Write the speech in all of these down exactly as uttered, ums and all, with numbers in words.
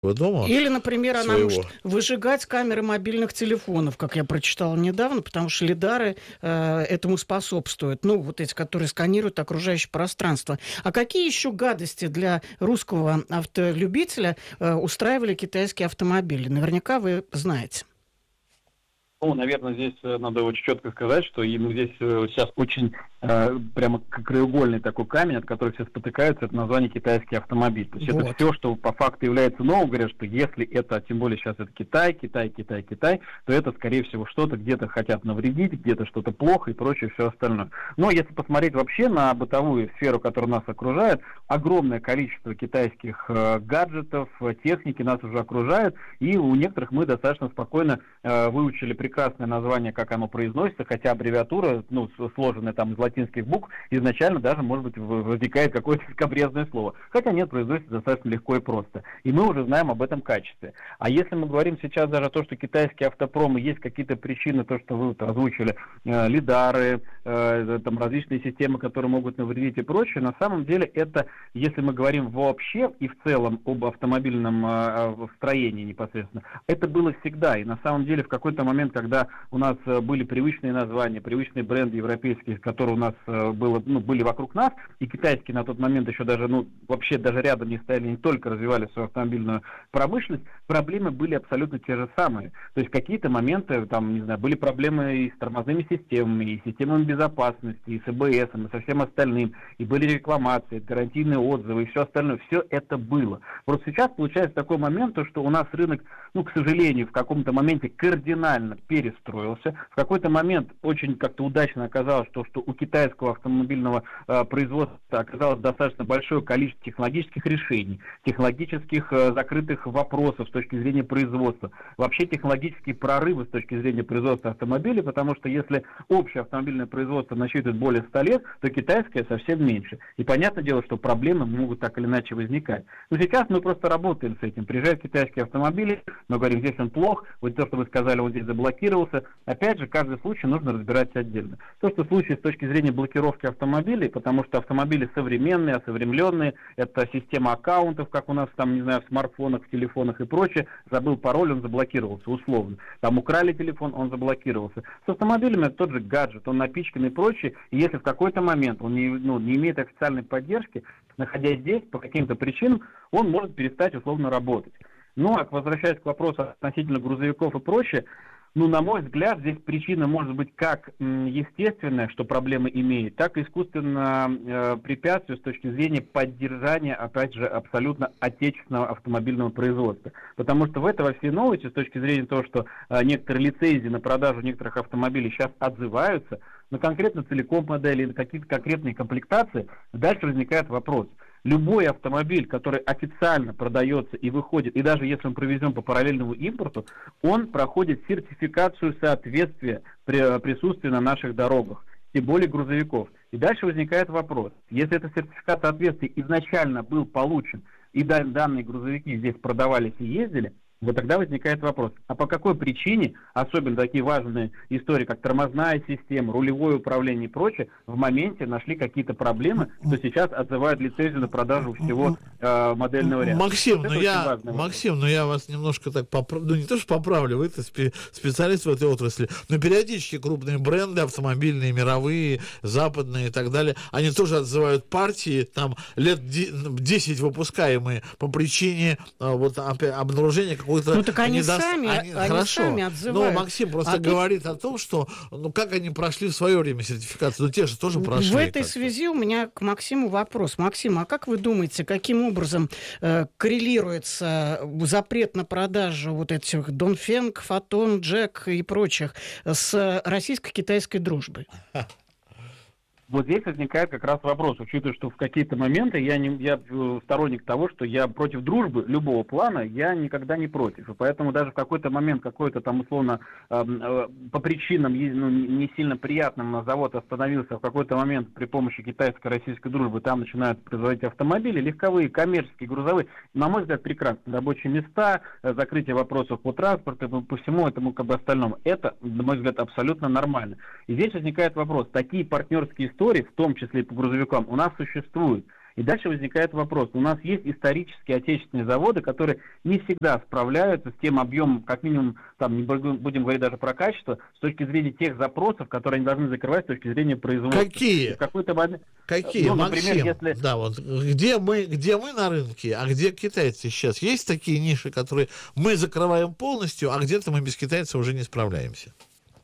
дома. Или, например, она своего. может выжигать камеры мобильных телефонов, как я прочитала недавно, потому что лидары э, этому способствуют. Ну, вот эти, которые сканируют окружающее пространство. А какие еще гадости для русского автолюбителя э, устраивали китайские автомобили? Наверняка вы знаете. Ну, наверное, здесь надо очень четко сказать, что им здесь сейчас очень э, прямо краеугольный такой камень, от которого все спотыкаются, это название китайский автомобиль. То есть вот. Это все, что по факту является новым, говорят, что если это, тем более сейчас это Китай, Китай, Китай, Китай, то это, скорее всего, что-то где-то хотят навредить, где-то что-то плохо и прочее, все остальное. Но если посмотреть вообще на бытовую сферу, которая нас окружает, огромное количество китайских э, гаджетов, техники нас уже окружает, и у некоторых мы достаточно спокойно э, выучили прекрасное название, как оно произносится, хотя аббревиатура, ну, сложенная там из латинских букв, изначально даже, может быть, возникает какое-то скабрезное слово. Хотя нет, произносится достаточно легко и просто. И мы уже знаем об этом качестве. А если мы говорим сейчас даже о том, что китайские автопромы, есть какие-то причины, то, что вы вот озвучили, э, лидары, э, там различные системы, которые могут навредить и прочее, на самом деле это, если мы говорим вообще и в целом об автомобильном э, строении непосредственно, это было всегда. И на самом деле в какой-то момент, когда у нас были привычные названия, привычные бренды европейские, которые у нас было, ну, были вокруг нас, и китайские на тот момент еще даже, ну, вообще даже рядом не стояли, не только развивали свою автомобильную промышленность, проблемы были абсолютно те же самые. То есть какие-то моменты, там, не знаю, были проблемы и с тормозными системами, и с системами безопасности, и с эй бэ эс, и со всем остальным, и были рекламации, гарантийные отзывы, и все остальное. Все это было. Просто сейчас получается такой момент, то, что у нас рынок, ну, к сожалению, в каком-то моменте кардинально перестроился. В какой-то момент очень как-то удачно оказалось, что, что у китайского автомобильного э, производства оказалось достаточно большое количество технологических решений, технологических э, закрытых вопросов с точки зрения производства, вообще технологические прорывы с точки зрения производства автомобилей, потому что если общее автомобильное производство насчитывает более ста лет, то китайское совсем меньше. И понятное дело, что проблемы могут так или иначе возникать. Но сейчас мы просто работаем с этим. Приезжают китайские автомобили, мы говорим, здесь он плох, вот то, что вы сказали, он здесь заблокировался. Опять же, каждый случай нужно разбирать отдельно. То, что случай с точки зрения блокировки автомобилей, потому что автомобили современные, осовремененные, это система аккаунтов, как у нас там, не знаю, в смартфонах, в телефонах и прочее, забыл пароль, он заблокировался, условно. Там украли телефон, он заблокировался. С автомобилями это тот же гаджет, он напичкан и прочее, и если в какой-то момент он не, ну, не имеет официальной поддержки, находясь здесь, по каким-то причинам, он может перестать условно работать. Ну, а возвращаясь к вопросу относительно грузовиков и прочее, ну, на мой взгляд, здесь причина может быть как естественная, что проблемы имеет, так и искусственно э, препятствие с точки зрения поддержания, опять же, абсолютно отечественного автомобильного производства. Потому что в это во всей новости, с точки зрения того, что э, некоторые лицензии на продажу некоторых автомобилей сейчас отзываются, на конкретно целиком модели, на какие-то конкретные комплектации, дальше возникает вопрос. Любой автомобиль, который официально продается и выходит, и даже если он провезен по параллельному импорту, он проходит сертификацию соответствия при присутствии на наших дорогах, тем более грузовиков. И дальше возникает вопрос, если этот сертификат соответствия изначально был получен, и данные грузовики здесь продавались и ездили, вот тогда возникает вопрос, а по какой причине, особенно такие важные истории, как тормозная система, рулевое управление и прочее, в моменте нашли какие-то проблемы, что сейчас отзывают лицензию на продажу всего э, модельного ряда. Максим, ну я, Максим, ну я вас немножко так поправлю, ну не то что поправлю, вы это спе- специалист в этой отрасли, но периодически крупные бренды, автомобильные, мировые, западные и так далее, они тоже отзывают партии, там лет десять выпускаемые по причине э, вот обнаружения какого Ну так они недост... сами, они, они хорошо. сами отзывают. Но Максим просто а говорит тут... о том, что ну как они прошли в свое время сертификацию, ну те же тоже прошли. В этой связи у меня к Максиму вопрос. Максим, а как вы думаете, каким образом э, коррелируется запрет на продажу вот этих Донфенг, Фотон, Джек и прочих с российско-китайской дружбой? Вот здесь возникает как раз вопрос, учитывая, что в какие-то моменты я, не, я сторонник того, что я против дружбы любого плана, я никогда не против. И поэтому даже в какой-то момент, какой-то там условно э, э, по причинам ну, не сильно приятным на завод остановился, в какой-то момент при помощи китайско-российской дружбы там начинают производить автомобили, легковые, коммерческие, грузовые. На мой взгляд, прекрасно. Рабочие места, закрытие вопросов по транспорту, по, по всему этому как бы остальному. Это, на мой взгляд, абсолютно нормально. И здесь возникает вопрос, такие партнерские истории, в том числе и по грузовикам, у нас существуют. И дальше возникает вопрос. У нас есть исторические отечественные заводы, которые не всегда справляются с тем объемом, как минимум, там не будем говорить даже про качество, с точки зрения тех запросов, которые они должны закрывать с точки зрения производства. Какие? Какой-то момент... Какие, ну, Максим? Например, если... Да, вот где мы, где мы на рынке, а где китайцы сейчас? Есть такие ниши, которые мы закрываем полностью, а где-то мы без китайцев уже не справляемся?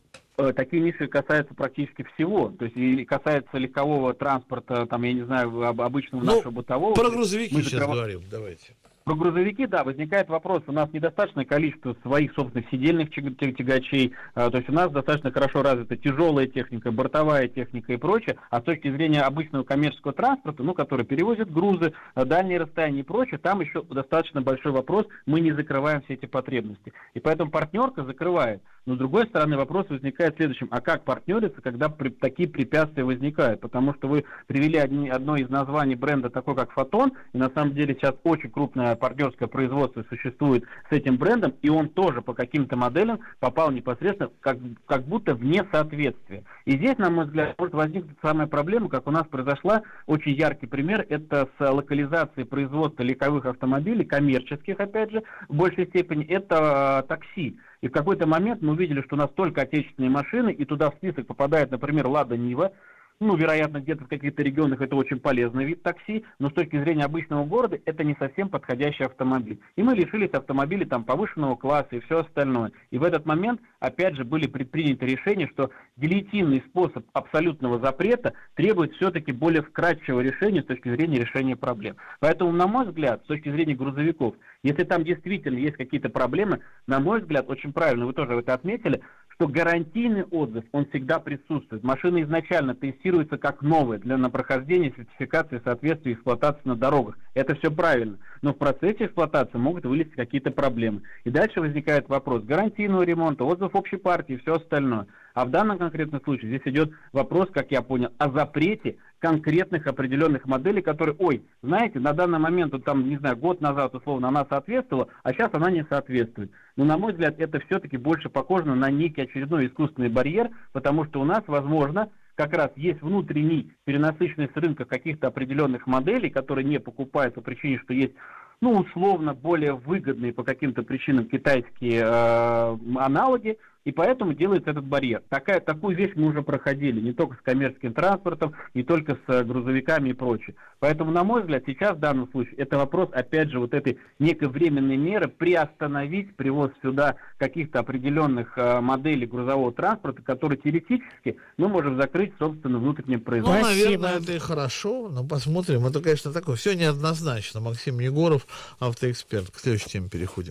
Такие ниши касаются практически всего. То есть и касается легкового транспорта, там, я не знаю, обычного ну, нашего бытового. Про грузовики мы сейчас закрыв... говорим, давайте. Про грузовики, да, возникает вопрос. У нас недостаточное количество своих собственных сидельных тягачей. То есть у нас достаточно хорошо развита тяжелая техника, бортовая техника и прочее. А с точки зрения обычного коммерческого транспорта, ну, который перевозит грузы, дальние расстояния и прочее, там еще достаточно большой вопрос. Мы не закрываем все эти потребности. И поэтому партнерка закрывает. Но с другой стороны вопрос возникает в следующем. А как партнериться, когда при, такие препятствия возникают? Потому что вы привели одни, одно из названий бренда, такое как «Фотон», и на самом деле сейчас очень крупное партнерское производство существует с этим брендом, и он тоже по каким-то моделям попал непосредственно как, как будто вне соответствия. И здесь, на мой взгляд, может возникнуть самая проблема, как у нас произошла, очень яркий пример, это с локализацией производства легковых автомобилей, коммерческих, опять же, в большей степени, это э, такси. И в какой-то момент мы увидели, что у нас только отечественные машины, и туда в список попадает, например, «Лада Нива». Ну, вероятно, где-то в каких-то регионах это очень полезный вид такси, но с точки зрения обычного города это не совсем подходящий автомобиль. И мы лишились автомобилей там повышенного класса и все остальное. И в этот момент, опять же, были предприняты решения, что гильотинный способ абсолютного запрета требует все-таки более вкратчивого решения с точки зрения решения проблем. Поэтому, на мой взгляд, с точки зрения грузовиков, если там действительно есть какие-то проблемы, на мой взгляд, очень правильно, вы тоже это отметили, что гарантийный отзыв, он всегда присутствует. Машина изначально тестируется как новая для на прохождение сертификации соответствия эксплуатации на дорогах. Это все правильно. Но в процессе эксплуатации могут вылезти какие-то проблемы. И дальше возникает вопрос гарантийного ремонта, отзыв общей партии и все остальное. А в данном конкретном случае здесь идет вопрос, как я понял, о запрете конкретных определенных моделей, которые, ой, знаете, на данный момент, вот там, не знаю, год назад, условно, она соответствовала, а сейчас она не соответствует. Но, на мой взгляд, это все-таки больше похоже на некий очередной искусственный барьер, потому что у нас, возможно, как раз есть внутренний перенасыщенность рынка каких-то определенных моделей, которые не покупают по причине, что есть, ну, условно, более выгодные по каким-то причинам китайские э, аналоги, и поэтому делается этот барьер. Такая, такую вещь мы уже проходили, не только с коммерческим транспортом, не только с грузовиками и прочее. Поэтому, на мой взгляд, сейчас в данном случае это вопрос, опять же, вот этой некой временной меры приостановить привоз сюда каких-то определенных э, моделей грузового транспорта, которые теоретически мы можем закрыть, собственно, внутренним производством. Ну, наверное, это и хорошо, но посмотрим. Это, конечно, такое. Все неоднозначно. Максим Егоров, автоэксперт. К следующей теме переходим.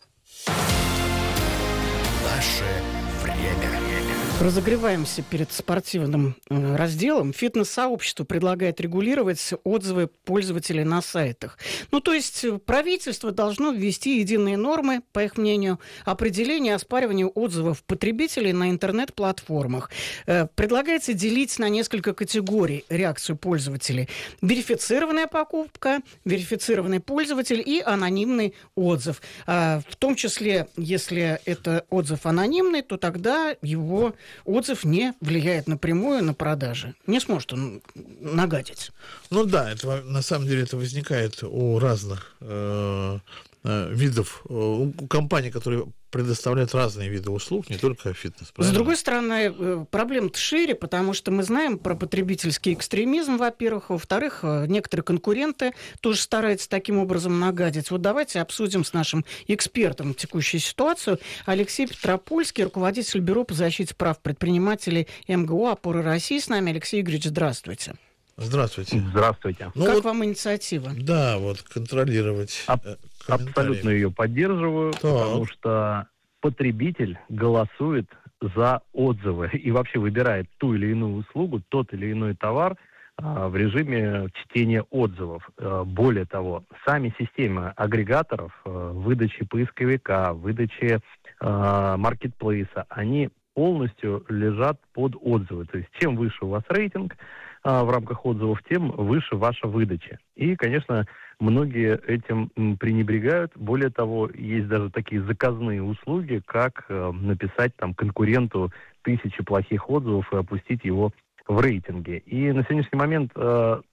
Наше время. Разогреваемся перед спортивным э, разделом. Фитнес-сообщество предлагает регулировать отзывы пользователей на сайтах. Ну, то есть правительство должно ввести единые нормы, по их мнению, определения оспаривания отзывов потребителей на интернет-платформах. Э, предлагается делить на несколько категорий реакцию пользователей. Верифицированная покупка, верифицированный пользователь и анонимный отзыв. Э, в том числе, если это отзыв анонимный, то тогда его отзыв не влияет напрямую на продажи. Не сможет он нагадить. Ну да, это, на самом деле это возникает у разных э, э, видов, э, у компаний, которые предоставляют разные виды услуг, не только фитнес. Правильно? С другой стороны, проблема-то шире, потому что мы знаем про потребительский экстремизм, во-первых. Во-вторых, некоторые конкуренты тоже стараются таким образом нагадить. Вот давайте обсудим с нашим экспертом текущую ситуацию. Алексей Петропольский, руководитель Бюро по защите прав предпринимателей эм гэ о «Опора России» с нами. Алексей Игоревич, здравствуйте. Здравствуйте. Здравствуйте. Ну как вот, вам инициатива? Да, вот контролировать. Аб- абсолютно ее поддерживаю, так. Потому что потребитель голосует за отзывы и вообще выбирает ту или иную услугу, тот или иной товар а, в режиме чтения отзывов. А, более того, сами системы агрегаторов, а, выдачи поисковика, выдачи а, маркетплейса, они полностью лежат под отзывы. То есть чем выше у вас рейтинг а, в рамках отзывов, тем выше ваша выдача. И, конечно, многие этим пренебрегают. Более того, есть даже такие заказные услуги, как э, написать там конкуренту тысячи плохих отзывов и опустить его в рейтинге. И на сегодняшний момент э,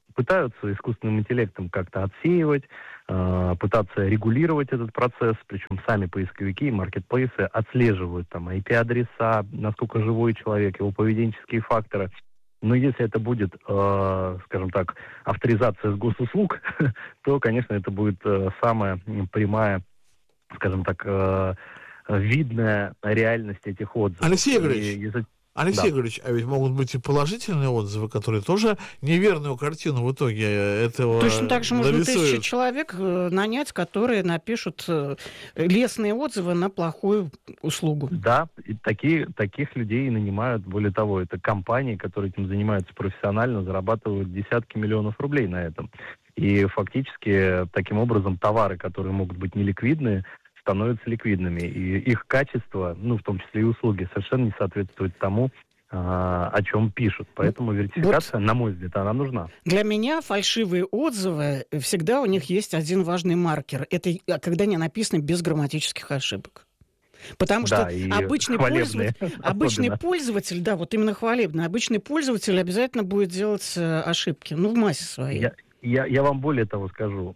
пытаются искусственным интеллектом как-то отсеивать, э, пытаться регулировать этот процесс, причем сами поисковики и маркетплейсы отслеживают там ай пи-адреса, насколько живой человек, его поведенческие факторы. Но если это будет, э, скажем так, авторизация с госуслуг, то, конечно, это будет э, самая прямая, скажем так, э, видная реальность этих отзывов. Алексей Игоревич, И, если... Алексей да. Игоревич, а ведь могут быть и положительные отзывы, которые тоже неверную картину в итоге этого Точно так же можно нарисуют. тысячи человек нанять, которые напишут лестные отзывы на плохую услугу. Да, и такие, таких людей нанимают. Более того, это компании, которые этим занимаются профессионально, зарабатывают десятки миллионов рублей на этом. И фактически таким образом товары, которые могут быть неликвидные, становятся ликвидными. И их качество, ну, в том числе и услуги, совершенно не соответствует тому, о чем пишут. Поэтому верификация, вот, на мой взгляд, она нужна. Для меня фальшивые отзывы, всегда у них есть один важный маркер. Это когда они написаны без грамматических ошибок. Потому да, что обычный пользователь, обычный пользователь, да, вот именно хвалебный, обычный пользователь обязательно будет делать ошибки, ну, в массе своей. Я... Я, я вам более того скажу.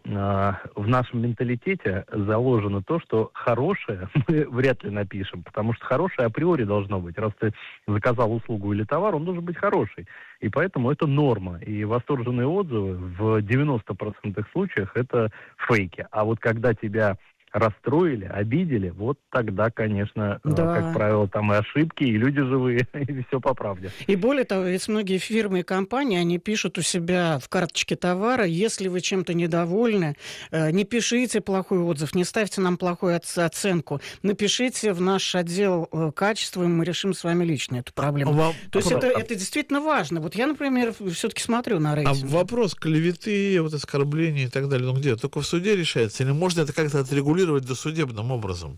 В нашем менталитете заложено то, что хорошее мы вряд ли напишем, потому что хорошее априори должно быть. Раз ты заказал услугу или товар, он должен быть хороший. И поэтому это норма. И восторженные отзывы в девяноста процентах случаях это фейки. А вот когда тебя расстроили, обидели, вот тогда, конечно, да. как правило, там и ошибки, и люди живые, и все по правде. И более того, ведь многие фирмы и компании, они пишут у себя в карточке товара, если вы чем-то недовольны, не пишите плохой отзыв, не ставьте нам плохую оценку, напишите в наш отдел качества, и мы решим с вами лично эту проблему. А, То есть а, это, а, это действительно важно. Вот я, например, все-таки смотрю на рейтинг. А вопрос клеветы, вот оскорбления и так далее, ну где? Только в суде решается? Или можно это как-то отрегулировать досудебным образом?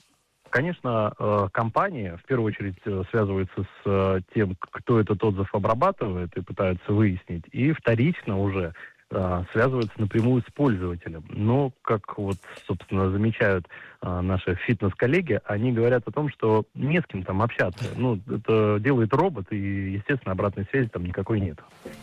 Конечно, компании в первую очередь связываются с тем, кто этот отзыв обрабатывает, и пытаются выяснить, и вторично уже связываются напрямую с пользователем. Но, как вот, собственно, замечают наши фитнес-коллеги, они говорят о том, что не с кем там общаться. Ну, это делает робот, и, естественно, обратной связи там никакой нет.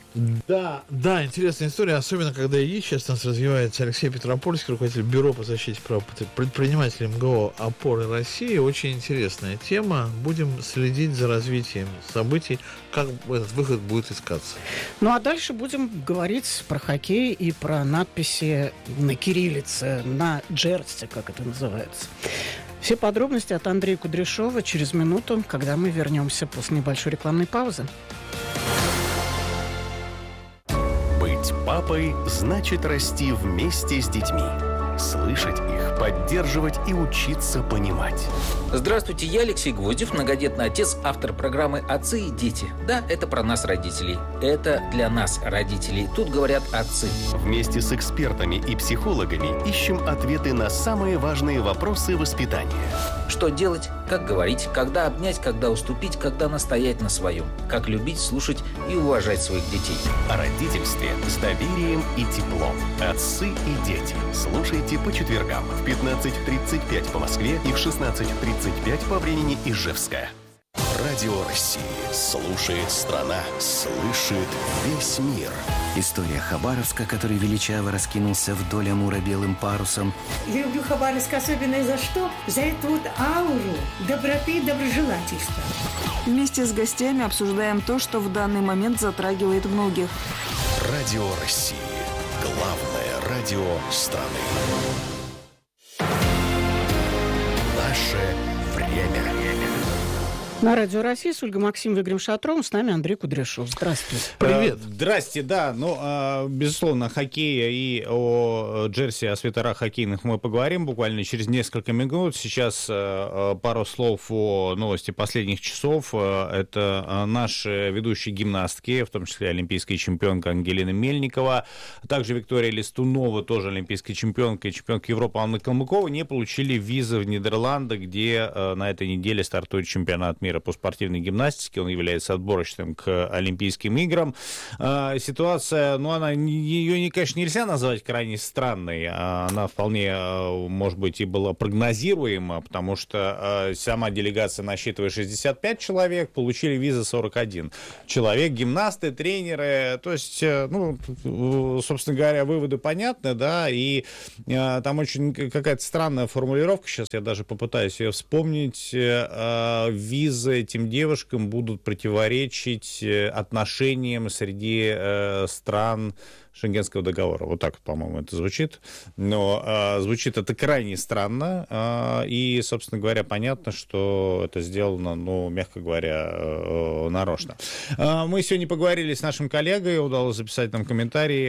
Да, да, интересная история, особенно когда ИИ сейчас у нас развивается. Алексей Петропольский, руководитель Бюро по защите прав предпринимателей эм гэ о «Опоры России». Очень интересная тема. Будем следить за развитием событий, как этот выход будет искаться. Ну, а дальше будем говорить про хоккей и про надписи на кириллице, на джерси, как это называется. Все подробности от Андрея Кудряшова через минуту, когда мы вернемся после небольшой рекламной паузы. Быть папой значит расти вместе с детьми. Слышать их, поддерживать и учиться понимать. Здравствуйте, я Алексей Гвоздев, многодетный отец, автор программы «Отцы и дети». Да, это про нас, родителей. Это для нас, родителей. Тут говорят отцы. Вместе с экспертами и психологами ищем ответы на самые важные вопросы воспитания. Что делать, как говорить, когда обнять, когда уступить, когда настоять на своем. Как любить, слушать и уважать своих детей. О родительстве с доверием и теплом. Отцы и дети. Слушайте по четвергам в пятнадцать тридцать пять по Москве и в шестнадцать тридцать пять по времени Ижевска. Радио России. Слушает страна. Слышит весь мир. История Хабаровска, который величаво раскинулся вдоль Амура белым парусом. Я люблю Хабаровск особенно за что? За эту вот ауру доброты и доброжелательства. Вместе с гостями обсуждаем то, что в данный момент затрагивает многих. Радио России. Главное радио страны. Наше время. На Радио России с Ольгой Максимовой, Игорем Шатровым, с нами Андрей Кудряшов. Здравствуйте. Привет. Здрасте, да. Ну, безусловно, о хоккее и о джерси, о свитерах хоккейных мы поговорим буквально через несколько минут. Сейчас пару слов о новости последних часов. Это наши ведущие гимнастки, в том числе олимпийская чемпионка Ангелина Мельникова, также Виктория Листунова, тоже олимпийская чемпионка и чемпионка Европы Анна Калмыкова, не получили визы в Нидерланды, где на этой неделе стартует чемпионат мира мира по спортивной гимнастике, он является отборочным к Олимпийским играм. Ситуация, ну, она, ее, конечно, нельзя назвать крайне странной, она вполне, может быть, и была прогнозируема, потому что сама делегация насчитывает шестьдесят пять человек, получили визы сорок один человек, гимнасты, тренеры, то есть, ну, собственно говоря, выводы понятны, да, и там очень какая-то странная формулировка, сейчас я даже попытаюсь ее вспомнить, визы этим девушкам будут противоречить отношениям среди стран Шенгенского договора. Вот так, по-моему, это звучит. Но э, звучит это крайне странно. Э, и, собственно говоря, понятно, что это сделано, ну, мягко говоря, э, нарочно. Э, мы сегодня поговорили с нашим коллегой. Удалось записать нам комментарий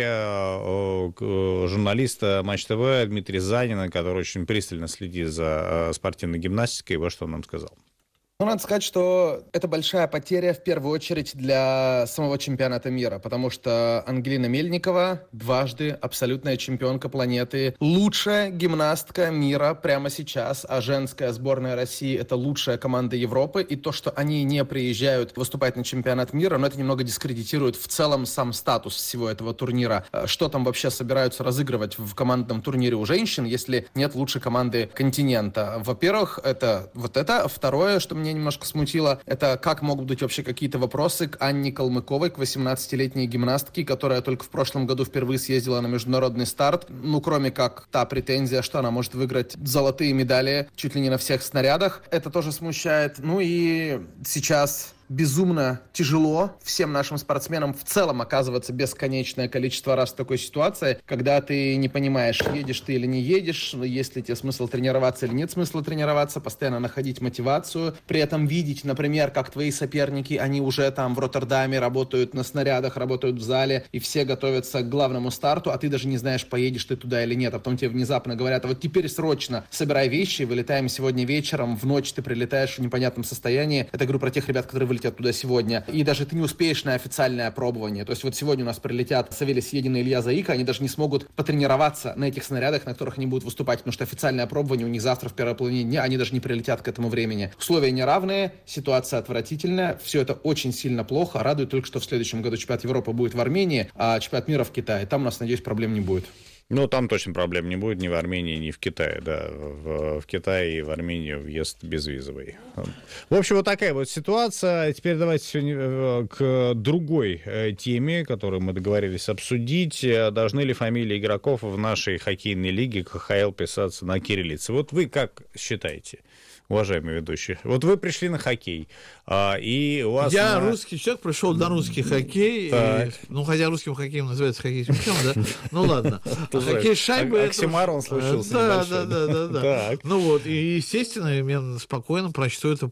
э, э, журналиста Матч ТВ Дмитрия Занина, который очень пристально следит за э, спортивной гимнастикой. Вот что он нам сказал. Ну, надо сказать, что это большая потеря, в первую очередь, для самого чемпионата мира, потому что Ангелина Мельникова дважды абсолютная чемпионка планеты, лучшая гимнастка мира прямо сейчас, а женская сборная России — это лучшая команда Европы, и то, что они не приезжают выступать на чемпионат мира, но это немного дискредитирует в целом сам статус всего этого турнира. Что там вообще собираются разыгрывать в командном турнире у женщин, если нет лучшей команды континента? Во-первых, это вот это. Второе, что мне немножко смутило, это как могут быть вообще какие-то вопросы к Анне Калмыковой, к восемнадцатилетней гимнастке, которая только в прошлом году впервые съездила на международный старт. Ну, кроме как та претензия, что она может выиграть золотые медали чуть ли не на всех снарядах. Это тоже смущает. Ну и сейчас безумно тяжело всем нашим спортсменам в целом оказываться бесконечное количество раз в такой ситуации, когда ты не понимаешь, едешь ты или не едешь, есть ли тебе смысл тренироваться или нет смысла тренироваться, постоянно находить мотивацию, при этом видеть, например, как твои соперники, они уже там в Роттердаме работают на снарядах, работают в зале, и все готовятся к главному старту, а ты даже не знаешь, поедешь ты туда или нет, а потом тебе внезапно говорят: а вот теперь срочно собирай вещи, вылетаем сегодня вечером, в ночь ты прилетаешь в непонятном состоянии. Это говорю про тех ребят, которые вылетят туда сегодня, и даже ты не успеешь на официальное опробование. То есть вот сегодня у нас прилетят Савелий Съедин и Илья Заика, они даже не смогут потренироваться на этих снарядах, на которых они будут выступать, потому что официальное опробование у них завтра в первой половине дня, они даже не прилетят к этому времени. Условия неравные, ситуация отвратительная, все это очень сильно плохо. Радует только, что в следующем году чемпионат Европы будет в Армении, а чемпионат мира в Китае. Там у нас, надеюсь, проблем не будет. Ну, там точно проблем не будет ни в Армении, ни в Китае, да. В, в Китае и в Армению въезд безвизовый. В общем, вот такая вот ситуация. Теперь давайте сегодня к другой теме, которую мы договорились обсудить. Должны ли фамилии игроков в нашей хоккейной лиге ка ха эл писаться на кириллице? Вот вы как считаете, уважаемые ведущие? Вот вы пришли на хоккей, а, и у вас... Я на... русский человек, пришел на русский хоккей. И, ну, хотя русским хоккеем называется хоккей с мячом, да? Ну, ладно. Хоккей с шайбой... Оксимарон случился. Да, да, да, да, да. Ну вот, и, естественно, я спокойно прочту это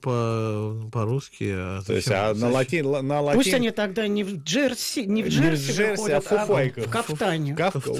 по-русски. То есть, а на латин... Пусть они тогда не в джерси, не в джерси выходят, а в кафтане.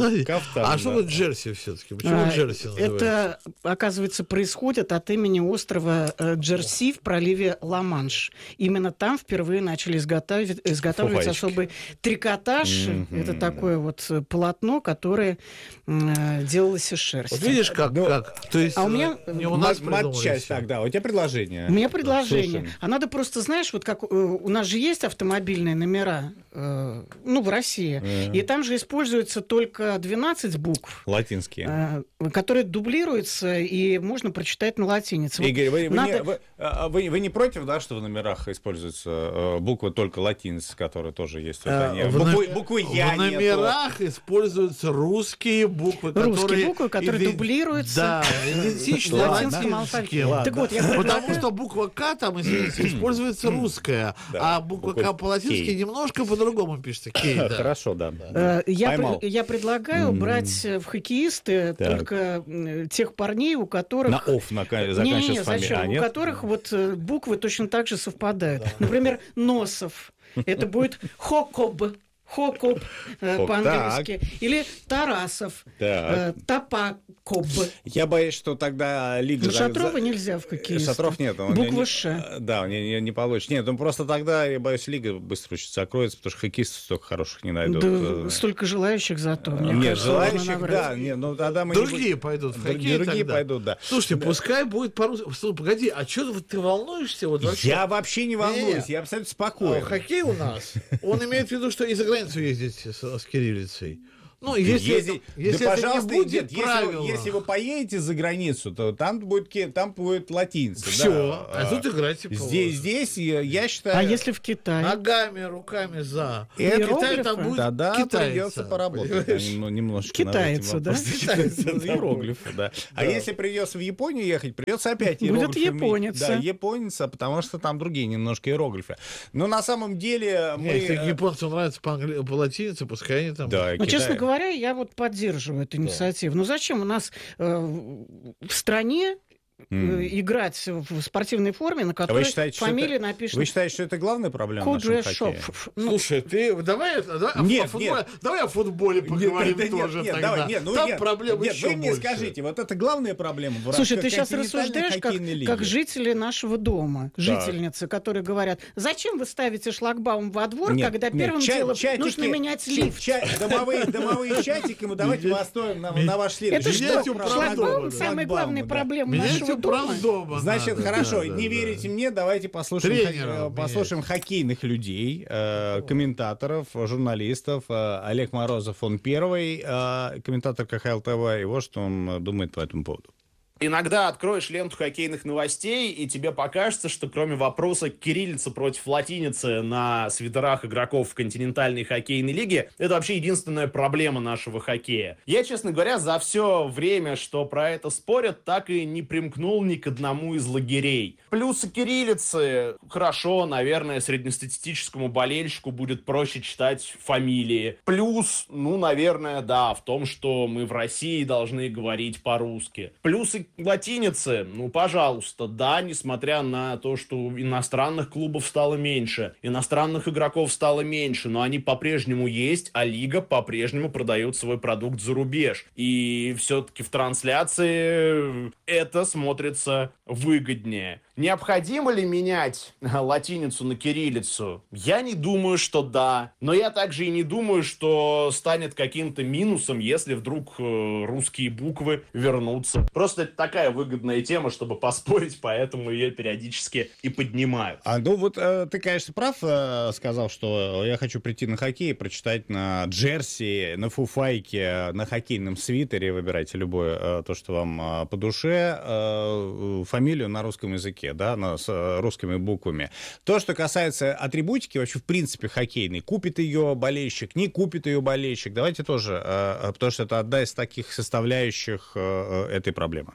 А что тут джерси все-таки? Почему джерси называется? Это, оказывается, происходит от имени острова Джерси в проливе Ла-Манш. Именно там впервые начали изготавливать, изготавливать особый трикотаж. Mm-hmm. Это такое вот полотно, которое э, делалось из шерсти. Вот видишь, как? Ну, как? То есть, а у меня... Не у нас матчасть тогда. У тебя предложение. У меня предложение. А надо просто, знаешь, вот как у нас же есть автомобильные номера, э, ну, в России, mm-hmm. и там же используется только двенадцать букв. Латинские. Э, которые дублируются, и можно прочитать на латинице. Игорь, вы, вы, надо... не, вы, вы, вы не против, да, что в номерах используются э, буквы только латиницы, которые тоже есть? Вот они. В, буквы, на... буквы «я» в номерах нету. Используются русские буквы, русские которые... буквы, которые иди... дублируются. Да, идентичны латинским алфавитом. Так вот, я Потому что буква «К» там, извините, используется русская, а буква «К» по-латински немножко по-другому пишется. Кей, да. Хорошо, да. Я, я предлагаю брать в хоккеисты так. только тех парней, у которых... На «оф» заканчивается не, не, зачем? У которых вот буквы точно так же совпадают. Например, Носов. Это будет Хокоб. Хокоп э, по-английски. Так. Или Тарасов. Э, Топакоб. Я боюсь, что тогда Лига... Ну, Шатрова нельзя в хоккеиста. Шатров нет. Он Буква не, Ш. Да, не, не, не получится. Нет, ну просто тогда, я боюсь, Лига быстро очень закроется, потому что хоккеистов столько хороших не найдут. Да, столько желающих зато. Мне Нет, кажется, желающих, да. Нет, ну, тогда мы другие не будем... пойдут в хоккей. Другие тогда. пойдут, да. Слушайте, да. пускай будет по-русски. Слушай, погоди, а что ты волнуешься? Вот вообще? Я вообще не волнуюсь, Нет. я абсолютно спокоен. А, хоккей у нас, он имеет в виду, что и за границу ездить с, с кириллицей. Ну, если, Езди... если да, это пожалуйста, не будет нет, правило... если, если вы поедете за границу, то там будет, там будет латиница. Все, да. а тут играть типа здесь, здесь, я считаю... А если в Китае? Ногами, руками за. Это Китай там будет тогда китайца, придется поработать. Да, немножечко Китайца, да? Китайца, иероглифы, да. А если придется в Японию ехать, придется опять иероглифы. Будет японец. Да, японец, потому что там другие немножко иероглифы. Но на самом деле мы... Если японцам нравится по латинице, пускай они там... Да, но, честно говоря, я вот поддерживаю эту инициативу. Да. Ну зачем у нас э, в стране mm. играть в спортивной форме, на которой считаете, фамилия это, напишет... Вы считаете, что это главная проблема в нашем хоккее? Ну, слушай, ты давай, давай, нет, о футболе, нет. давай о футболе поговорим нет, тоже нет, нет, тогда. Давай, нет, ну, Там нет, проблемы нет, еще вы мне больше. скажите, вот это главная проблема в Слушай, ты сейчас рассуждаешь как, как жители нашего дома, так. жительницы, которые говорят, зачем вы ставите шлагбаум во двор, нет, когда нет, первым ча- делом чатики, нужно менять лифт? Ча- домовые, домовые чатики, мы давайте мы оставим на, на ваш следующий. Это что, шлагбаум самая главная проблема нашего дома? Значит, надо, хорошо, да, не да, верите да. мне, давайте послушаем, Тренеров, хо- послушаем хоккейных людей, э, комментаторов, журналистов. Э, Олег Морозов, он первый э, комментатор ка ха эл тэ вэ, и вот что он думает по этому поводу. Иногда откроешь ленту хоккейных новостей, и тебе покажется, что кроме вопроса кириллица против латиницы на свитерах игроков в континентальной хоккейной лиге, это вообще единственная проблема нашего хоккея. Я, честно говоря, за все время, что про это спорят, так и не примкнул ни к одному из лагерей. Плюсы кириллицы, хорошо, наверное, среднестатистическому болельщику будет проще читать фамилии. Плюс, ну, наверное, да, в том, что мы в России должны говорить по-русски. Плюсы латиницы, ну, пожалуйста, да, несмотря на то, что иностранных клубов стало меньше, иностранных игроков стало меньше, но они по-прежнему есть, а лига по-прежнему продает свой продукт за рубеж. И все-таки в трансляции это смотрится выгоднее. Необходимо ли менять латиницу на кириллицу? Я не думаю, что да. Но я также и не думаю, что станет каким-то минусом, если вдруг э, русские буквы вернутся. Просто это такая выгодная тема, чтобы поспорить, поэтому ее периодически и поднимают. А, ну вот э, ты, конечно, прав, э, сказал, что я хочу прийти на хоккей и прочитать на джерси, на фуфайке, на хоккейном свитере, выбирайте любое, э, то, что вам э, по душе, э, фамилию на русском языке. Да, на, с русскими буквами. То, что касается атрибутики, вообще, в принципе, хоккейной, купит ее болельщик, не купит ее болельщик, давайте тоже, э, потому что это одна из таких составляющих э, этой проблемы.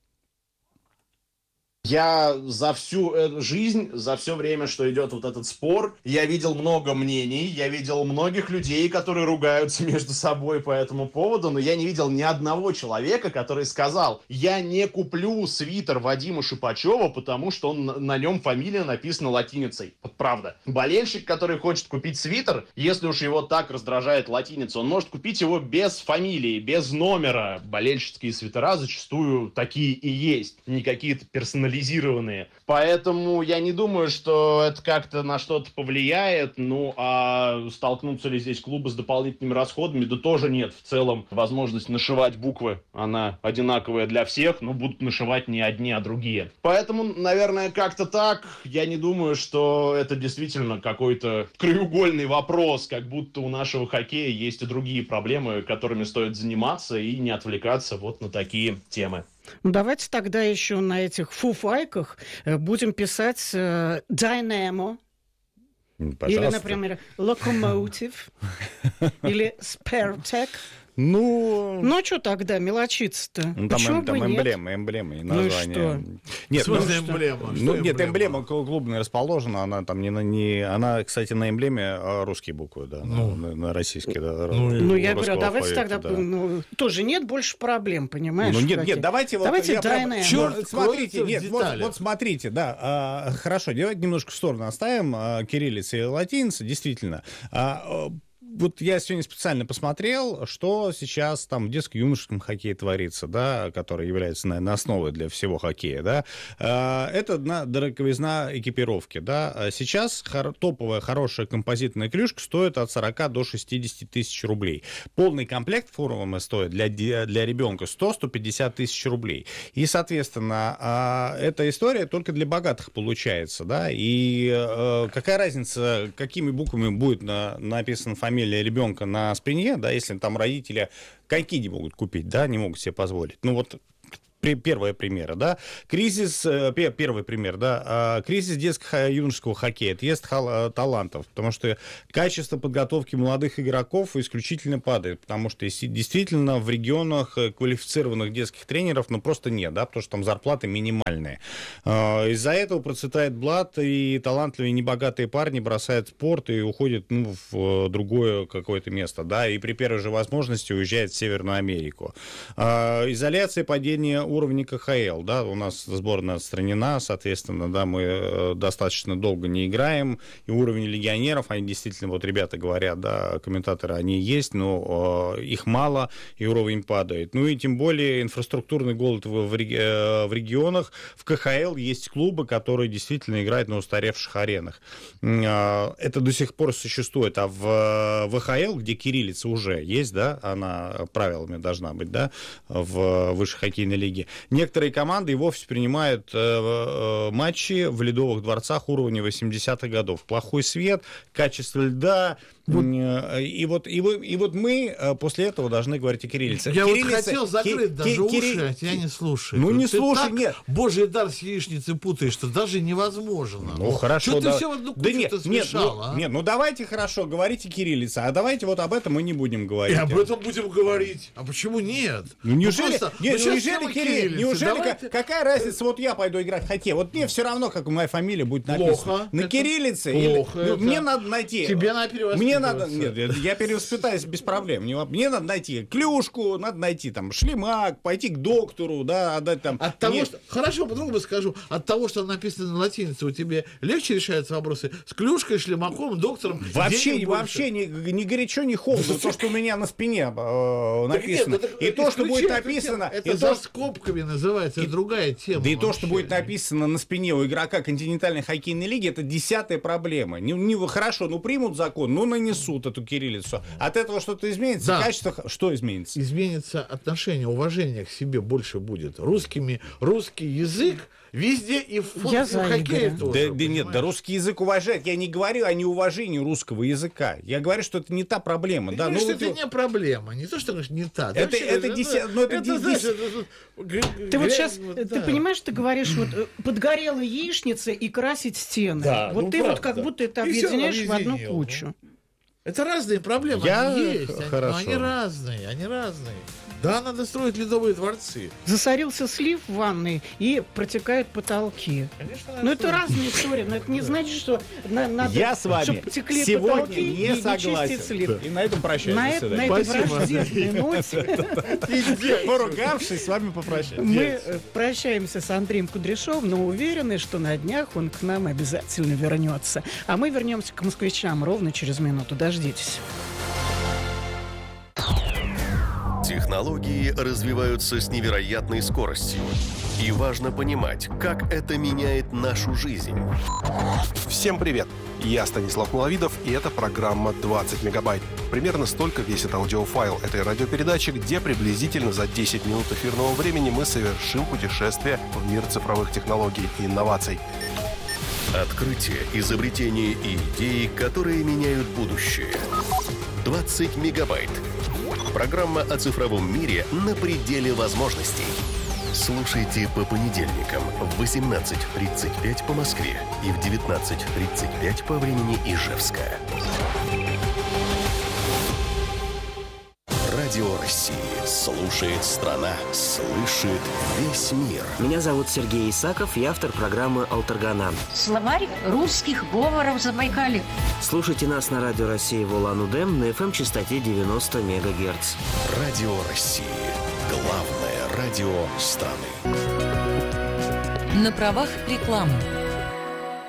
Я за всю эту жизнь, за все время, что идет вот этот спор, я видел много мнений, я видел многих людей, которые ругаются между собой по этому поводу, но я не видел ни одного человека, который сказал, я не куплю свитер Вадима Шипачева, потому что он, на нем фамилия написана латиницей. Вот правда. Болельщик, который хочет купить свитер, если уж его так раздражает латиница, он может купить его без фамилии, без номера. Болельщицкие свитера зачастую такие и есть, не какие-то персонализированные. Поэтому я не думаю, что это как-то на что-то повлияет. Ну, а столкнутся ли здесь клубы с дополнительными расходами? Да тоже нет. В целом, возможность нашивать буквы, она одинаковая для всех, но будут нашивать не одни, а другие. Поэтому, наверное, как-то так. Я не думаю, что это действительно какой-то краеугольный вопрос, как будто у нашего хоккея есть и другие проблемы, которыми стоит заниматься и не отвлекаться вот на такие темы. Ну, давайте тогда еще на этих фуфайках будем писать э, Dynamo. Пожалуйста. Или, например, Locomotive. Или Spartak. Ну, ну, что тогда мелочиться-то? Ну, там, там эмблема, эмблема и название. Ну, нет, ну, ну, эмблема? Ну, нет, эмблема клубная расположена, она там не на... Не, она, кстати, на эмблеме русские буквы, да, ну, на, на российские, да. Ну, ну я говорю, давайте тогда... Да. Ну, тоже нет больше проблем, понимаешь? Ну, нет, нет, давайте... Давайте вот, Dynamo. Черт, смотрите, нет, вот, вот смотрите, да, а, хорошо, давайте немножко в сторону оставим а, кириллица и латиница, действительно. А, вот я сегодня специально посмотрел, что сейчас там в детско-юношеском хоккее творится, да, который является, наверное, основой для всего хоккея, да. Это дороговизна экипировки, да. Сейчас хор- топовая хорошая композитная клюшка стоит от сорока до шестидесяти тысяч рублей. Полный комплект формы стоит для, для ребенка сто-сто пятьдесят тысяч рублей. И, соответственно, эта история только для богатых получается, да. И какая разница, какими буквами будет на, написана фамилия ребенка на спине, да, если там родители коньки не могут купить, да, не могут себе позволить. Ну вот первый пример, да, кризис, первый пример, да, кризис детского юношеского хоккея, отъезд талантов, потому что качество подготовки молодых игроков исключительно падает, потому что действительно в регионах квалифицированных детских тренеров, ну, просто нет, да, потому что там зарплаты минимальные. Из-за этого процветает блат, и талантливые небогатые парни бросают спорт и уходят, ну, в другое какое-то место, да, и при первой же возможности уезжают в Северную Америку. Изоляция, падение уровня ка ха эл, да, у нас сборная отстранена, соответственно, да, мы достаточно долго не играем, и уровень легионеров, они действительно, вот ребята говорят, да, комментаторы, они есть, но э, их мало, и уровень падает. Ну и тем более инфраструктурный голод в, в, в регионах. В ка ха эл есть клубы, которые действительно играют на устаревших аренах. Э, это до сих пор существует, а в вэ ха эл, где кириллица уже есть, да, она правилами должна быть, да, в высшей хоккейной лиге, некоторые команды и вовсе принимают э, э, матчи в ледовых дворцах уровня восьмидесятых годов. Плохой свет, качество льда. Вот. Э, и, вот, и, вы, и вот мы э, после этого должны говорить о кириллице. Я кириллица, вот хотел закрыть ки- даже ки- уши, кири... а тебя не слушаю. Ну, не ты слушай, так нет. Божий дар с яичницей путаешь, что даже невозможно. Ну, хорошо. Что да... ты все в одну кучу да нет, смешал, нет, а? ну, нет, ну давайте хорошо, говорите кириллица, а давайте вот об этом мы не будем говорить. И об этом будем говорить. А почему нет? Ну, неужели, ну, просто, нет, ну, неужели Кирилл, неужели давайте... какая разница, вот я пойду играть в хоккей, вот мне все равно, как моя фамилия будет написана. Плохо. На это... кириллице. Плохо. Или... Ну, мне надо найти. Тебе надо перевоспитываться. Мне надо, нет, я перевоспитаюсь без проблем. Мне надо найти клюшку, надо найти там шлемак, пойти к доктору, да, отдать там. От того, что... Хорошо, по-другому скажу. От того, что написано на латинице, у тебя легче решаются вопросы с клюшкой, шлемаком, доктором. Вообще, вообще не, не горячо, не холодно. То, что у меня на спине э, написано. Нет, это, и то, что будет написано... Это за скобками называется, это другая тема. Да и то, что будет написано на спине у игрока континентальной хоккейной лиги, это десятая проблема. Не, не, хорошо, ну примут закон, ну нанесут эту кириллицу. От этого что-то изменится? Да. Качество... Что изменится? Изменится отношение, уважение к себе больше будет. Русскими, русский язык везде и в хоккее тоже. Да, да нет, да русский язык уважает. Я не говорю о неуважении русского языка. Я говорю, что это не та проблема. Ты да, говоришь, ну, что это не проблема. Не то, что говоришь, не та. Это, это, это, деся... ну, это, это, знаешь, это... Ты вот сейчас, вот, ты да. понимаешь, ты говоришь, вот подгорела яичница и красить стены. Да, вот ну, ты правда, вот как да. будто это И объединяешь в одну кучу. Это разные проблемы, Я... они есть, они, Хорошо. но они разные, они разные. Да, надо строить ледовые дворцы. Засорился слив в ванной и протекают потолки. Конечно, но это разные истории, но это не значит, что на, надо, Я с вами чтобы текли сегодня потолки не и согласен. чистить слив. И на этом прощаюсь. На, это, на этой враждебной ноте, поругавшись, с вами попрощаюсь. Мы прощаемся с Андреем Кудряшовым, но уверены, что на днях он к нам обязательно вернется. А мы вернемся к москвичам ровно через минуту. Дождитесь. Технологии развиваются с невероятной скоростью. И важно понимать, как это меняет нашу жизнь. Всем привет! Я Станислав Маловидов, и это программа двадцать мегабайт. Примерно столько весит аудиофайл этой радиопередачи, где приблизительно за десять минут эфирного времени мы совершим путешествие в мир цифровых технологий и инноваций. Открытия, изобретения и идеи, которые меняют будущее. двадцать мегабайт. Программа о цифровом мире на пределе возможностей. Слушайте по понедельникам в восемнадцать тридцать пять по Москве и в девятнадцать тридцать пять по времени Ижевска. Радио России. Слушает страна. Слышит весь мир. Меня зовут Сергей Исаков, я автор программы «Алтарганан». Словарь русских говоров Забайкалья. Слушайте нас на Радио России в Улан-Удэ на эф эм-частоте девяносто мегагерц. Радио России. Главное радио страны. На правах рекламы.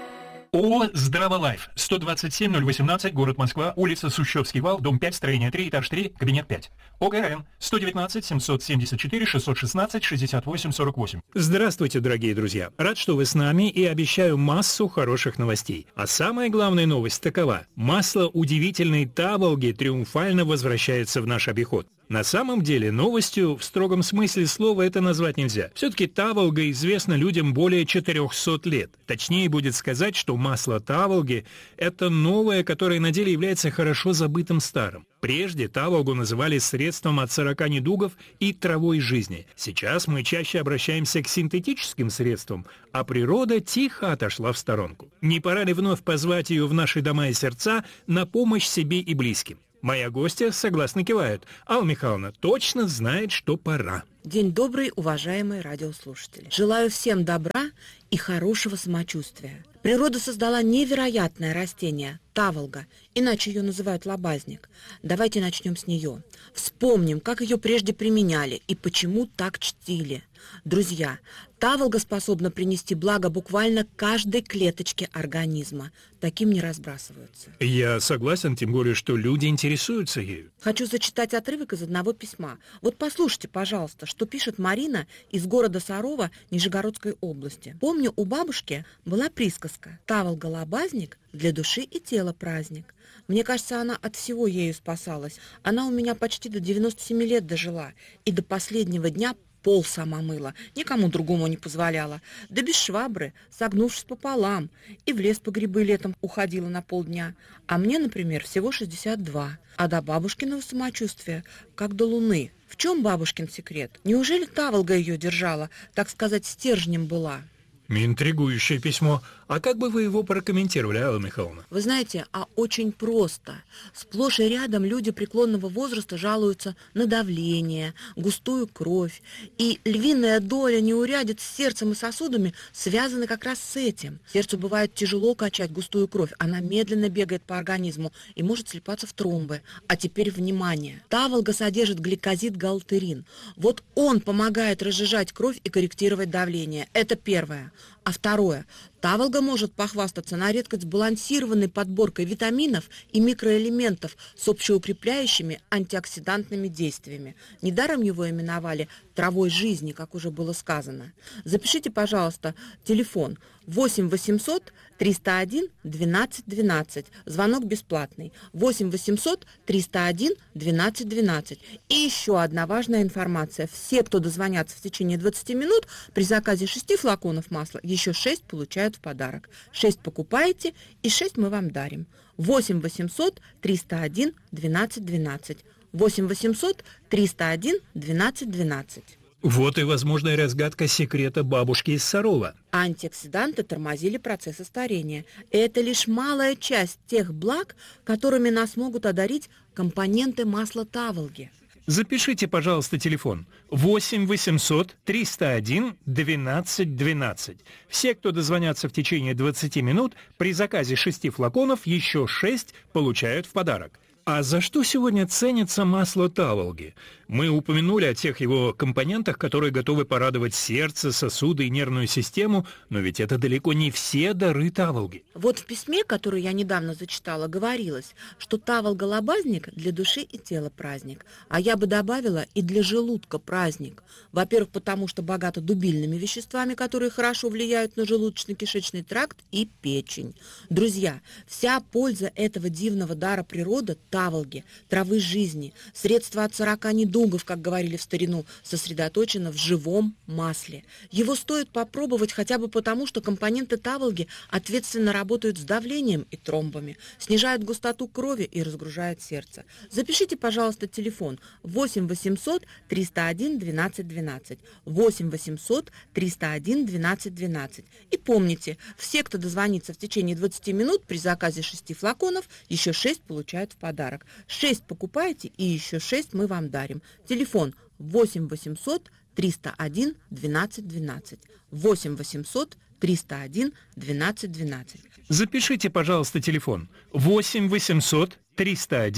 ООО «Здраволайф», сто двадцать семь ноль восемнадцать, город Москва, улица Сущевский вал, дом пять, строение три, этаж три, кабинет пять. ОГРН сто девятнадцать семьсот семьдесят четыре шестьсот шестнадцать шестьдесят восемь сорок восемь. Здравствуйте, дорогие друзья. Рад, что вы с нами, и обещаю массу хороших новостей. А самая главная новость такова. Масло удивительной Таволги триумфально возвращается в наш обиход. На самом деле, новостью в строгом смысле слова это назвать нельзя. Все-таки Таволга известна людям более четырехсот лет. Точнее будет сказать, что масло Таволги – это новое, которое на деле является хорошо забытым старым. Прежде Таволгу называли средством от сорока недугов и травой жизни. Сейчас мы чаще обращаемся к синтетическим средствам, а природа тихо отошла в сторонку. Не пора ли вновь позвать ее в наши дома и сердца на помощь себе и близким? Моя гостья согласно кивает. Алла Михайловна точно знает, что пора. День добрый, уважаемые радиослушатели. Желаю всем добра и хорошего самочувствия. Природа создала невероятное растение – таволга, иначе ее называют лобазник. Давайте начнем с нее. Вспомним, как ее прежде применяли и почему так чтили. Друзья, таволга способна принести благо буквально каждой клеточке организма. Таким не разбрасываются. Я согласен, тем более, что люди интересуются ею. Хочу зачитать отрывок из одного письма. Вот послушайте, пожалуйста, что пишет Марина из города Сарова Нижегородской области. Помню, у бабушки была присказка «Таволга-лобазник для души и тела праздник». Мне кажется, она от всего ею спасалась. Она у меня почти до девяноста семи лет дожила и до последнего дня пол сама мыла, никому другому не позволяла. Да без швабры, согнувшись пополам, и в лес по грибы летом уходила на полдня. А мне, например, всего шестьдесят два. А до бабушкиного самочувствия, как до луны. В чем бабушкин секрет? Неужели таволга ее держала, так сказать, стержнем была? Интригующее письмо. А как бы вы его прокомментировали, Алла Михайловна? Вы знаете, а очень просто. Сплошь и рядом люди преклонного возраста жалуются на давление, густую кровь. И львиная доля неурядиц с сердцем и сосудами связаны как раз с этим. Сердцу бывает тяжело качать густую кровь. Она медленно бегает по организму и может слипаться в тромбы. А теперь внимание. Таволга содержит гликозид-галтерин. Вот он помогает разжижать кровь и корректировать давление. Это первое. А второе. Таволга может похвастаться на редкость сбалансированной подборкой витаминов и микроэлементов с общеукрепляющими антиоксидантными действиями. Недаром его именовали травой жизни, как уже было сказано. Запишите, пожалуйста, телефон восемь восемьсот триста один двенадцать двенадцать. Звонок бесплатный. восемь восемьсот триста один двенадцать двенадцать. И еще одна важная информация. Все, кто дозвонятся в течение двадцати минут, при заказе шести флаконов масла, еще шесть получают в подарок. шесть покупаете, и шесть мы вам дарим. восемь восемьсот триста один двенадцать двенадцать. восемь восемьсот триста один двенадцать двенадцать. Вот и возможная разгадка секрета бабушки из Сарова. Антиоксиданты тормозили процессы старения. Это лишь малая часть тех благ, которыми нас могут одарить компоненты масла таволги. Запишите, пожалуйста, телефон восемь восемьсот триста один двенадцать двенадцать. Все, кто дозвонятся в течение двадцати минут, при заказе шести флаконов еще шесть получают в подарок. А за что сегодня ценится масло таволги? Мы упомянули о тех его компонентах, которые готовы порадовать сердце, сосуды и нервную систему, но ведь это далеко не все дары таволги. Вот в письме, которое я недавно зачитала, говорилось, что таволга-лобазник для души и тела праздник. А я бы добавила и для желудка праздник. Во-первых, потому что богато дубильными веществами, которые хорошо влияют на желудочно-кишечный тракт и печень. Друзья, вся польза этого дивного дара природы – таволги, травы жизни, средства от сорока недугов, как говорили в старину, сосредоточено в живом масле. Его стоит попробовать хотя бы потому, что компоненты таволги ответственно работают с давлением и тромбами, снижают густоту крови и разгружают сердце. Запишите, пожалуйста, телефон восемь восемьсот триста один двенадцать двенадцать. восемь восемьсот триста один двенадцать двенадцать. И помните, все, кто дозвонится в течение двадцати минут, при заказе шести флаконов, еще шесть получают в подарок. шесть покупаете, и еще шесть мы вам дарим. Телефон восемь восемьсот триста один двенадцать двенадцать. восемь восемьсот триста один двенадцать двенадцать. Запишите, пожалуйста, телефон восемь восемьсот триста один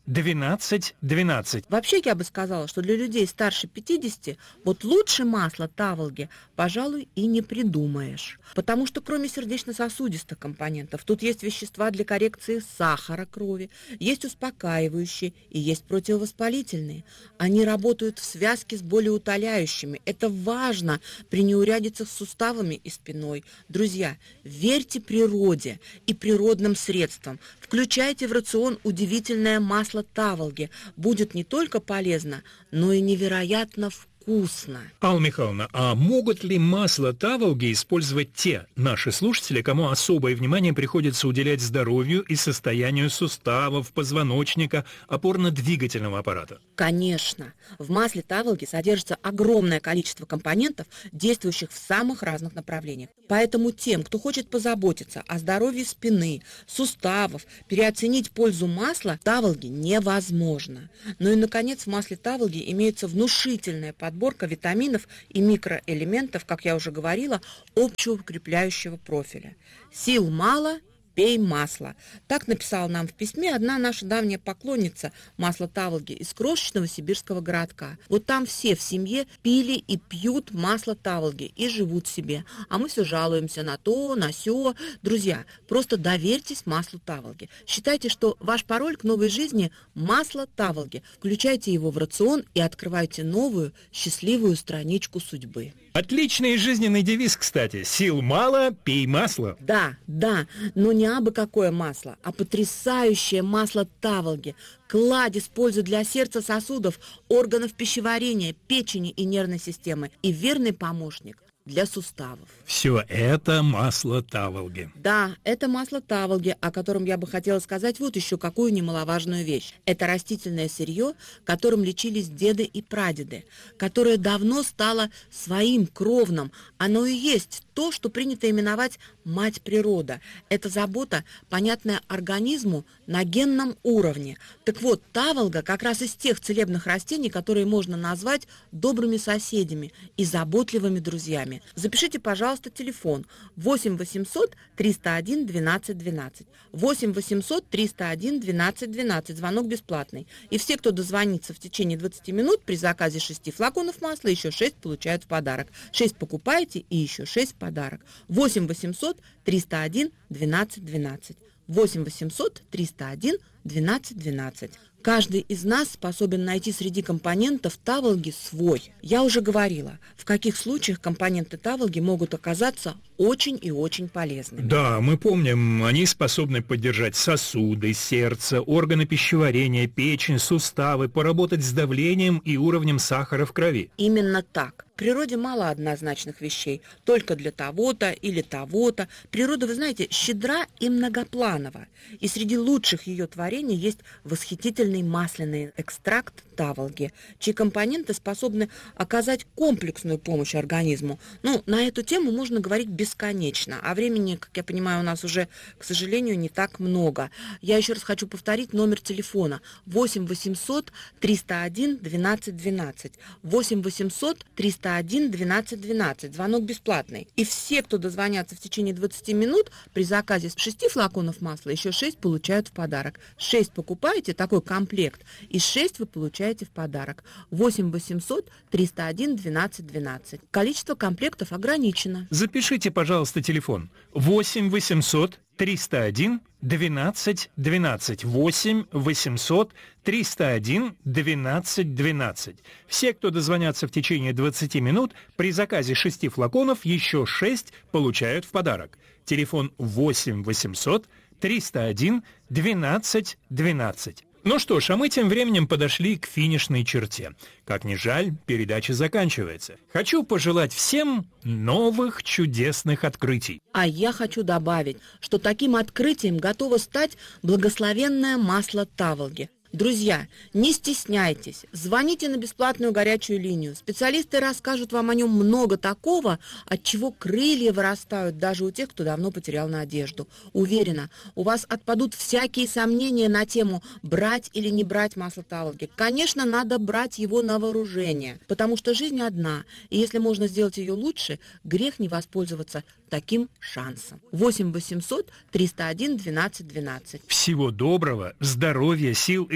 двенадцать двенадцать. Вообще, я бы сказала, что для людей старше пятидесяти вот лучше масла Таволги, пожалуй, и не придумаешь. Потому что кроме сердечно-сосудистых компонентов, тут есть вещества для коррекции сахара крови, есть успокаивающие и есть противовоспалительные. Они работают в связке с болеутоляющими. Это важно при неурядицах с суставами и спиной. Друзья, верьте природе и природным средствам. Включайте в рацион удивительное масло Таволги. Будет не только полезно, но и невероятно вкусно. Вкусно. Алла Михайловна, а могут ли масло Таволги использовать те наши слушатели, кому особое внимание приходится уделять здоровью и состоянию суставов, позвоночника, опорно-двигательного аппарата? Конечно. В масле Таволги содержится огромное количество компонентов, действующих в самых разных направлениях. Поэтому тем, кто хочет позаботиться о здоровье спины, суставов, переоценить пользу масла Таволги невозможно. Ну и, наконец, в масле Таволги имеется внушительная подборка Подборка витаминов и микроэлементов, как я уже говорила, общеукрепляющего профиля. Сил мало, пей масло. Так написала нам в письме одна наша давняя поклонница масла Таволги из крошечного сибирского городка. Вот там все в семье пили и пьют масло Таволги и живут себе. А мы все жалуемся на то, на сё. Друзья, просто доверьтесь маслу Таволги. Считайте, что ваш пароль к новой жизни – масло Таволги. Включайте его в рацион и открывайте новую, счастливую страничку судьбы. Отличный жизненный девиз, кстати. Сил мало, пей масло. Да, да, но не абы какое масло, а потрясающее масло Таволги. Кладезь пользы для сердца, сосудов, органов пищеварения, печени и нервной системы. И верный помощник для суставов. Все это масло Таволги. Да, это масло Таволги, о котором я бы хотела сказать вот еще какую немаловажную вещь. Это растительное сырье, которым лечились деды и прадеды, которое давно стало своим кровным. Оно и есть то, что принято именовать мать природа. Это забота, понятная организму на генном уровне. Так вот, Таволга как раз из тех целебных растений, которые можно назвать добрыми соседями и заботливыми друзьями. Запишите, пожалуйста, телефон восемь восемьсот триста один двенадцать двенадцать. восемь восемьсот триста один двенадцать двенадцать. Звонок бесплатный. И все, кто дозвонится в течение двадцати минут, при заказе шести флаконов масла, еще шесть получают в подарок. шесть покупаете и еще шесть в подарок. восемь восемьсот триста один двенадцать двенадцать. восемь восемьсот триста один двенадцать двенадцать. Каждый из нас способен найти среди компонентов Таволги свой. Я уже говорила, в каких случаях компоненты Таволги могут оказаться очень и очень полезными. Да, мы помним, они способны поддержать сосуды, сердце, органы пищеварения, печень, суставы, поработать с давлением и уровнем сахара в крови. Именно так. В природе мало однозначных вещей, только для того-то или того-то. Природа, вы знаете, щедра и многопланова. И среди лучших ее творений есть восхитительный масляный экстракт Таволги, чьи компоненты способны оказать комплексную помощь организму. Ну, на эту тему можно говорить бесконечно, а времени, как я понимаю, у нас уже, к сожалению, не так много. Я еще раз хочу повторить номер телефона восемь восемьсот триста один двенадцать двенадцать. восемь восемьсот триста один двенадцать двенадцать. Звонок бесплатный. И все, кто дозвонятся в течение двадцати минут, при заказе шести флаконов масла еще шесть получают в подарок. шесть покупаете, такой комплект, и шесть вы получаете в подарок. восемь восемьсот триста один двенадцать двенадцать. Количество комплектов ограничено. Запишите, пожалуйста, телефон восемь восемьсот триста один двенадцать двенадцать. восемь восемьсот триста один двенадцать двенадцать. Все, кто дозвонятся в течение двадцати минут, при заказе шести флаконов еще шесть получают в подарок. Телефон восемь восемьсот триста один двенадцать двенадцать. Ну что ж, а мы тем временем подошли к финишной черте. Как ни жаль, передача заканчивается. Хочу пожелать всем новых чудесных открытий. А я хочу добавить, что таким открытием готово стать благословенное масло Таволги. Друзья, не стесняйтесь, звоните на бесплатную горячую линию. Специалисты расскажут вам о нем много такого, от чего крылья вырастают даже у тех, кто давно потерял надежду. Уверена, у вас отпадут всякие сомнения на тему брать или не брать масло Таволги. Конечно, надо брать его на вооружение, потому что жизнь одна, и если можно сделать ее лучше, грех не воспользоваться таким шансом. восемь восемьсот триста один двенадцать двенадцать. Всего доброго, здоровья, сил и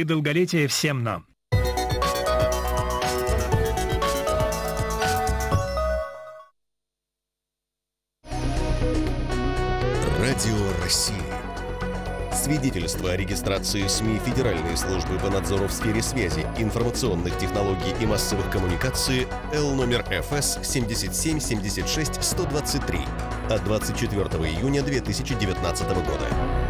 долголетия всем нам. Радио России. Свидетельство о регистрации СМИ Федеральной службы по надзору в сфере связи, информационных технологий и массовых коммуникаций Л номер Ф С семьдесят семь семьдесят шесть сто двадцать три от двадцать четвёртого июня две тысячи девятнадцатого года.